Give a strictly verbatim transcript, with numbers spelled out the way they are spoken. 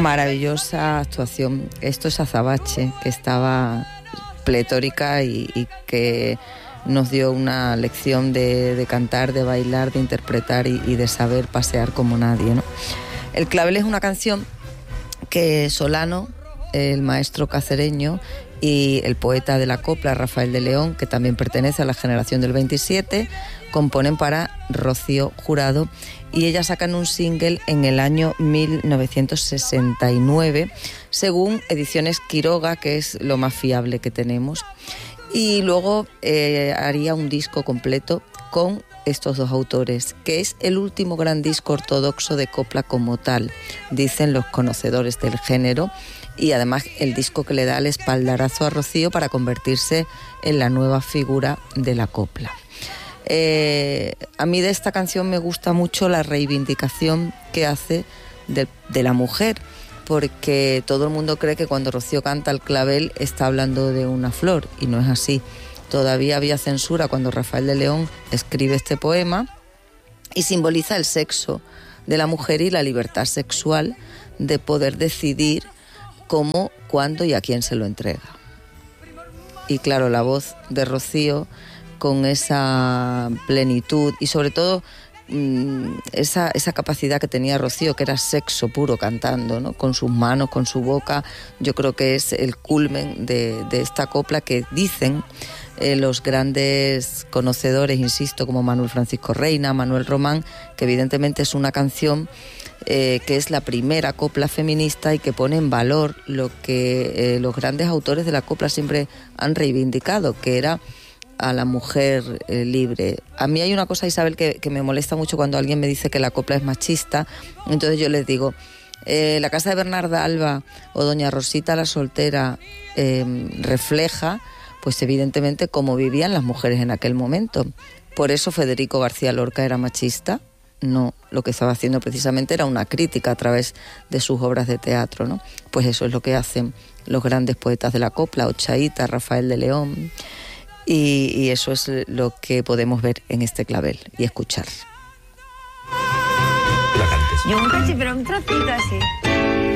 Maravillosa actuación. Esto es Azabache, que estaba pletórica y, y que nos dio una lección de, de cantar, de bailar, de interpretar y, y de saber pasear como nadie, ¿no? El clavel es una canción que Solano, el maestro cacereño, y el poeta de la copla, Rafael de León, que también pertenece a la generación del veintisiete, componen para Rocío Jurado, y ellas sacan un single en el año mil novecientos sesenta y nueve, según Ediciones Quiroga, que es lo más fiable que tenemos. Y luego eh, haría un disco completo con estos dos autores, que es el último gran disco ortodoxo de copla como tal, dicen los conocedores del género, y además el disco que le da el espaldarazo a Rocío para convertirse en la nueva figura de la copla. Eh, a mí de esta canción me gusta mucho la reivindicación que hace de, de la mujer, porque todo el mundo cree que cuando Rocío canta el clavel está hablando de una flor, y no es así. Todavía había censura cuando Rafael de León escribe este poema, y simboliza el sexo de la mujer y la libertad sexual de poder decidir cómo, cuándo y a quién se lo entrega. Y claro, la voz de Rocío, con esa plenitud y sobre todo mmm, esa, esa capacidad que tenía Rocío, que era sexo puro cantando, ¿no? Con sus manos, con su boca, yo creo que es el culmen de, de esta copla que dicen eh, los grandes conocedores, insisto, como Manuel Francisco Reina, Manuel Román, que evidentemente es una canción Eh, que es la primera copla feminista y que pone en valor lo que eh, los grandes autores de la copla siempre han reivindicado, que era a la mujer eh, libre. A mí hay una cosa, Isabel, que, que me molesta mucho cuando alguien me dice que la copla es machista. Entonces yo les digo, eh, la casa de Bernarda Alba o Doña Rosita la soltera eh, refleja, pues evidentemente, cómo vivían las mujeres en aquel momento. Por eso Federico García Lorca era machista. No, lo que estaba haciendo precisamente era una crítica a través de sus obras de teatro, ¿no? Pues eso es lo que hacen los grandes poetas de la copla, Ochaíta, Rafael de León, y, y eso es lo que podemos ver en este clavel y escuchar. La cantes. Yo un cachito, pero un trocito así.